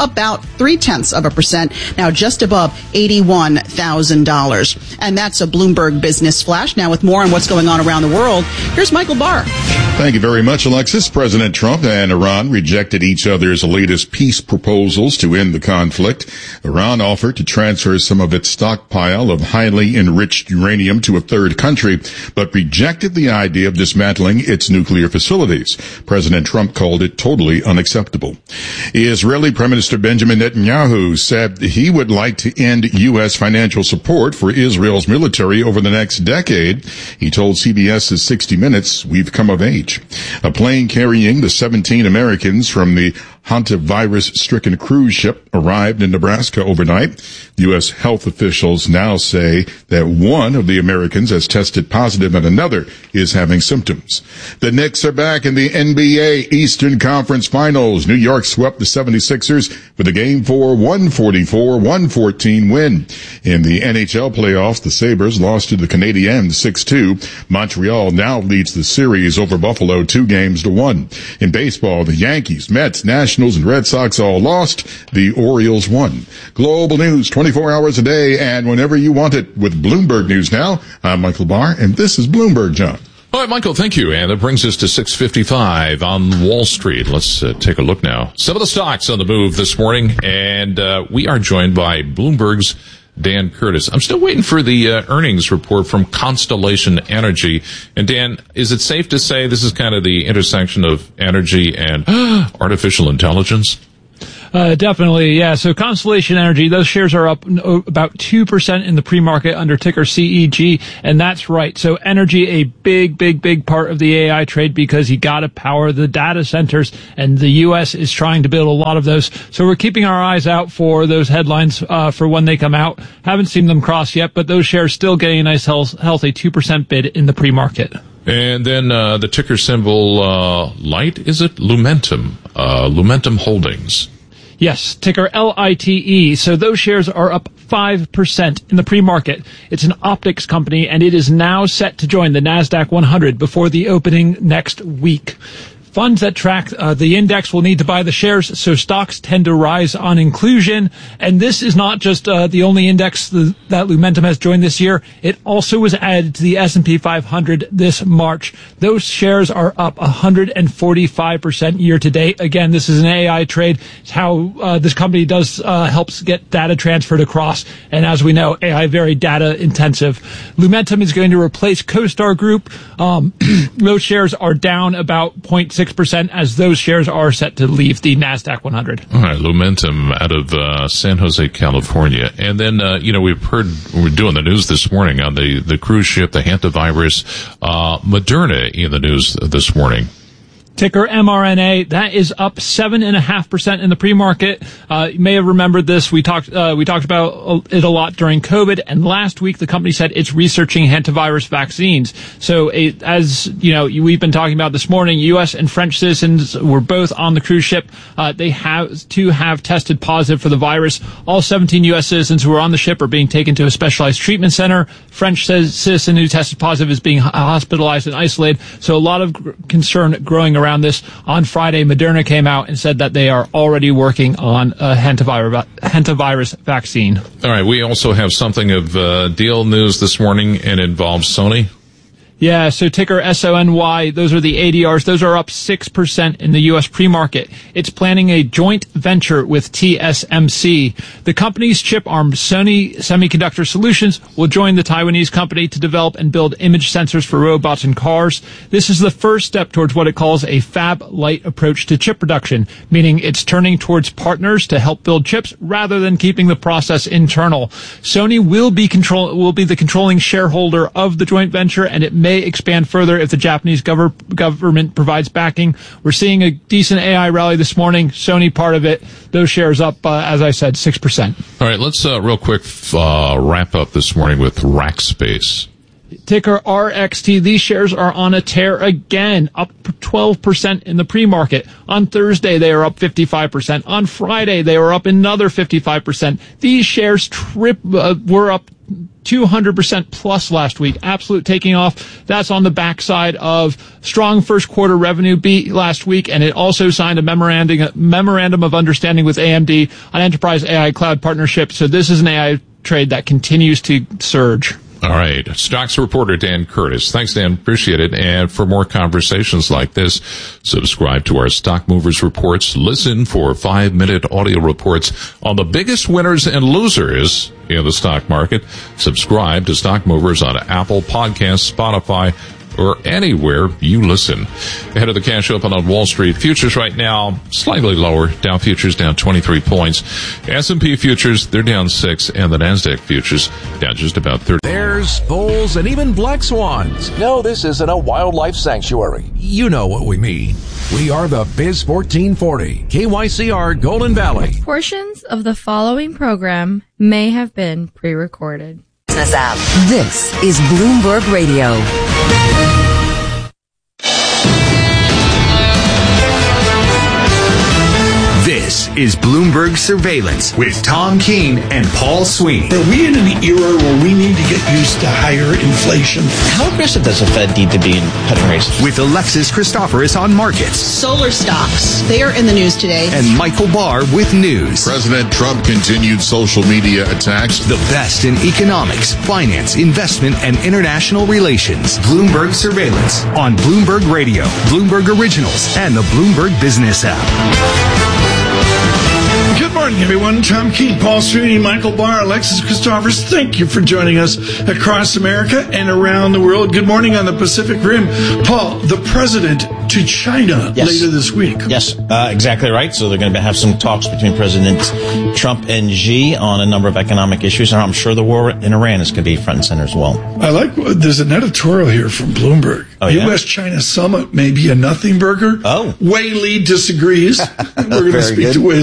about three-tenths of a percent, now just above eighty-one thousand dollars. And that's a Bloomberg Business Flash. Now with more on what's going on around the world, here's Michael Barr. Thank you very much, Alexis. President Trump and Iran rejected each other's latest peace proposals to end the conflict. Iran offered to transfer some of its stockpile of highly enriched uranium to a third country, but rejected the idea of dismantling its nuclear facilities. President Trump called it totally unacceptable. Israeli Prime Minister Benjamin Netanyahu said he would like to end U S financial support for Israel's military over the next decade. He told CBS's sixty minutes, "We've come of age." A plane carrying the seventeen Americans from the hantavirus-stricken cruise ship arrived in Nebraska overnight. U S health officials now say that one of the Americans has tested positive and another is having symptoms. The Knicks are back in the N B A Eastern Conference Finals. New York swept the seventy-sixers with a Game four one forty-four one fourteen win. In the N H L playoffs, the Sabres lost to the Canadiens six two. Montreal now leads the series over Buffalo two games to one. In baseball, the Yankees, Mets, Nationals, and Red Sox all lost. The Orioles won. Global news twenty-four hours a day and whenever you want it with Bloomberg News Now. I'm Michael Barr, and this is Bloomberg, John. All right, Michael, thank you. And that brings us to six fifty-five on Wall Street. Let's uh, take a look now. Some of the stocks on the move this morning, and uh, we are joined by Bloomberg's Dan Curtis. I'm still waiting for the uh, earnings report from Constellation Energy. And Dan, is it safe to say this is kind of the intersection of energy and artificial intelligence? Uh, definitely, yeah. So Constellation Energy, those shares are up about two percent in the pre-market under ticker C E G, and that's right. So energy, a big, big, big part of the A I trade because you gotta power the data centers, and the U S is trying to build a lot of those. So we're keeping our eyes out for those headlines, uh, for when they come out. Haven't seen them cross yet, but those shares still getting a nice healthy two percent bid in the pre-market. And then, uh, the ticker symbol, uh, light, is it? Lumentum, uh, Lumentum Holdings. Yes, ticker L I T E. So those shares are up five percent in the pre-market. It's an optics company, and it is now set to join the NASDAQ one hundred before the opening next week. Funds that track uh, the index will need to buy the shares, so stocks tend to rise on inclusion. And this is not just uh, the only index th- that Lumentum has joined this year. It also was added to the S and P five hundred this March. Those shares are up one hundred forty-five percent year to date. Again, this is an A I trade. It's how uh, this company does uh, helps get data transferred across. And as we know, A I very data intensive. Lumentum is going to replace CoStar Group. Um, those shares are down about zero point six percent as those shares are set to leave the NASDAQ one hundred. All right, Lumentum out of uh, San Jose, California. And then, uh, you know, we've heard, we're doing the news this morning on the, the cruise ship, the hantavirus, uh, Moderna in the news this morning. Ticker M R N A, that is up seven and a half percent in the pre-market. Uh, you may have remembered this. We talked, uh, we talked about it a lot during COVID, and last week the company said it's researching hantavirus vaccines. So it, as, you know, we've been talking about this morning, U S and French citizens were both on the cruise ship. Uh, they have to have tested positive for the virus. All seventeen U S citizens who are on the ship are being taken to a specialized treatment center. French citizen who tested positive is being hospitalized and isolated. So a lot of gr- concern growing around around this. On Friday, Moderna came out and said that they are already working on a hantavirus, hantavirus vaccine. All right, we also have something of uh, deal news this morning, and it involves Sony. Yeah, so ticker S O N Y, those are the A D Rs. Those are up six percent in the U S pre-market. It's planning a joint venture with T S M C. The company's chip arm, Sony Semiconductor Solutions, will join the Taiwanese company to develop and build image sensors for robots and cars. This is the first step towards what it calls a fab-light approach to chip production, meaning it's turning towards partners to help build chips rather than keeping the process internal. Sony will be control will be the controlling shareholder of the joint venture, and it may expand further if the Japanese gover- government provides backing. We're seeing a decent A I rally this morning. Sony part of it. Those shares up, uh, as I said, six percent. All right, let's uh, real quick uh, wrap up this morning with Rackspace. Ticker R X T. These shares are on a tear again, up twelve percent in the pre-market. On Thursday, they are up fifty-five percent. On Friday, they were up another fifty-five percent. These shares trip uh, were up two hundred percent plus last week. Absolute taking off. That's on the backside of strong first quarter revenue beat last week, and it also signed a memorandum, a memorandum of understanding with A M D on enterprise A I cloud partnership. So this is an A I trade that continues to surge. All right. Stocks reporter Dan Curtis. Thanks, Dan. Appreciate it. And for more conversations like this, subscribe to our Stock Movers reports. Listen for five-minute audio reports on the biggest winners and losers in the stock market. Subscribe to Stock Movers on Apple Podcasts, Spotify, or anywhere you listen. Ahead of the cash open on Wall Street, futures right now slightly lower. Dow futures down twenty-three points. S and P futures, they're down six, and the NASDAQ futures down just about thirty. Bears, bulls, and even black swans. No, this isn't a wildlife sanctuary. You know what we mean. We are the Biz fourteen forty, K Y C R Golden Valley. Portions of the following program may have been pre-recorded. This is Bloomberg Radio. This is Bloomberg Surveillance with Tom Keene and Paul Sweeney. Are we in an era where we need to get used to higher inflation? How aggressive does the Fed need to be in cutting rates? With Alexis Christoforous on markets. Solar stocks, they are in the news today. And Michael Barr with news. President Trump continued social media attacks. The best in economics, finance, investment, and international relations. Bloomberg Surveillance on Bloomberg Radio, Bloomberg Originals, and the Bloomberg Business app. Good morning, everyone. Tom Keene, Paul Sweeney, Michael Barr, Alexis Christoforous. Thank you for joining us across America and around the world. Good morning on the Pacific Rim. Paul, the president to China yes. later this week. Yes, uh, exactly right. So they're going to have some talks between President Trump and Xi on a number of economic issues. And I'm sure the war in Iran is going to be front and center as well. I like, there's an editorial here from Bloomberg. Oh, yeah? U S China summit may be a nothing burger. Oh. Wei Li disagrees. We're going to speak good. to Wei